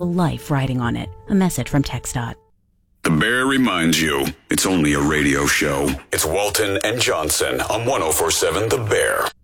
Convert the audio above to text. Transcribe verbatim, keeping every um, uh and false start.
life riding on it. A message from TxDOT. The Bear reminds you, it's only a radio show. It's Walton and Johnson on one oh four point seven The Bear.